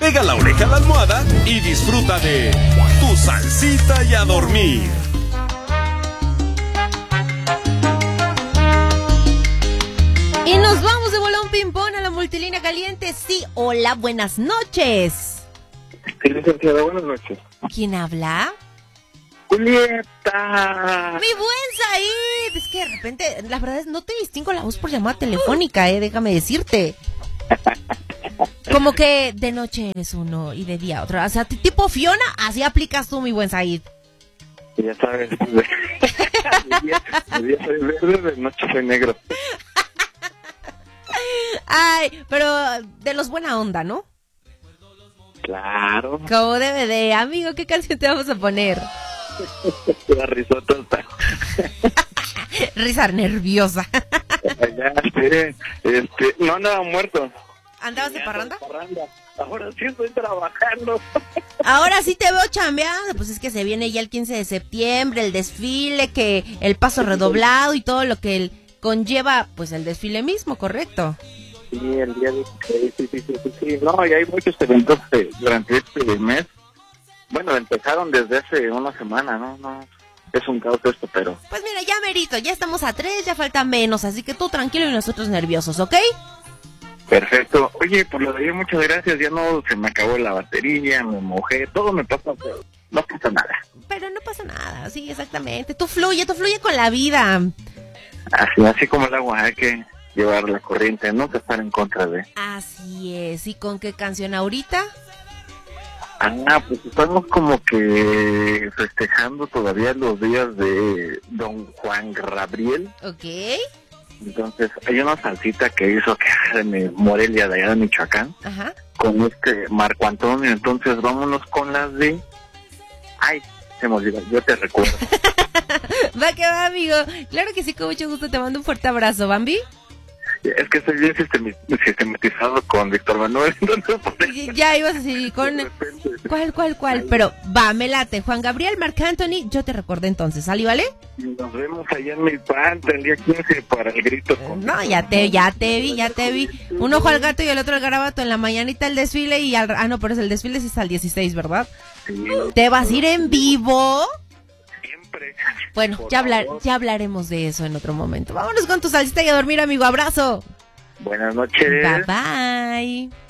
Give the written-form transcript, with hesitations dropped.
Pega la oreja a la almohada y disfruta de Tu Salsita y a Dormir. Y nos vamos de bolón ping-pong a la multilínea caliente. Sí, hola, buenas noches. Sí, licenciada, buenas noches. ¿Quién habla? Julieta. ¡Mi buen Said! Es que de repente, la verdad es no te distingo la voz por llamada telefónica, déjame decirte. Como que de noche eres uno y de día otro. O sea, tipo Fiona, así aplicas tú, mi buen Said. Ya sabes, de día soy verde, de noche soy negro. Ay, pero de los buena onda, ¿no? Claro. Como debe de. Amigo, ¿qué canción te vamos a poner? La risota está. Risa nerviosa. Ya, no andaba muerto. ¿Andabas de parranda? Ahora sí estoy trabajando. Ahora sí te veo chambeando. Pues es que se viene ya el 15 de septiembre, el desfile, que el paso redoblado y todo lo que conlleva, pues el desfile mismo, ¿correcto? Sí, el día de... Sí. No, y hay muchos eventos durante este mes. Bueno, empezaron desde hace una semana, ¿no? Es un caos esto, pero... Pues mira, ya merito, ya estamos a 3, ya falta menos, así que tú tranquilo y nosotros nerviosos, ¿ok? Perfecto. Oye, por lo de ayer, muchas gracias. Ya no se me acabó la batería, me mojé, todo me pasa, pero no pasa nada. Pero no pasa nada, sí, exactamente. Tú fluye con la vida. Así como el agua, hay que llevar la corriente, no estar en contra de... Así es. ¿Y con qué canción ahorita? Pues estamos como que festejando todavía los días de Don Juan Gabriel. Ok. Entonces, hay una salsita que hizo que de Morelia, de allá de Michoacán. Ajá. Con Marco Antonio. Entonces, vámonos con las de... Ay, se me olvidó, yo te recuerdo. Va que va, amigo. Claro que sí, con mucho gusto. Te mando un fuerte abrazo, Bambi. Es que estoy bien sistematizado con Víctor Manuel. Entonces, ya ibas así con... ¿Cuál? Pero va, me late. Juan Gabriel, Marc Anthony, yo te recordé entonces. ¿Sale, vale? Nos vemos allá en mi panta el día 15 para el grito. No, ya te vi. Un ojo al gato y el otro al garabato. En la mañanita el desfile y no, pero el desfile sí es al 16, ¿verdad? Sí. ¿Te vas a ir en vivo? Siempre. Bueno, ya hablaremos de eso en otro momento. Vámonos con tu salsita y a dormir, amigo. Abrazo. Buenas noches. Bye.